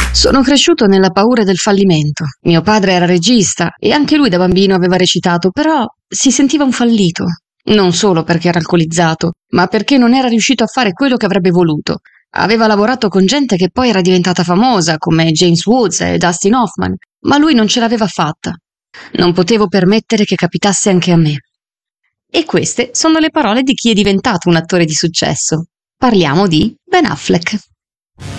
Sono cresciuto nella paura del fallimento. Mio padre era regista e anche lui da bambino aveva recitato, però si sentiva un fallito. Non solo perché era alcolizzato, ma perché non era riuscito a fare quello che avrebbe voluto. Aveva lavorato con gente che poi era diventata famosa, come James Woods e Dustin Hoffman, ma lui non ce l'aveva fatta. Non potevo permettere che capitasse anche a me. E queste sono le parole di chi è diventato un attore di successo. Parliamo di Ben Affleck.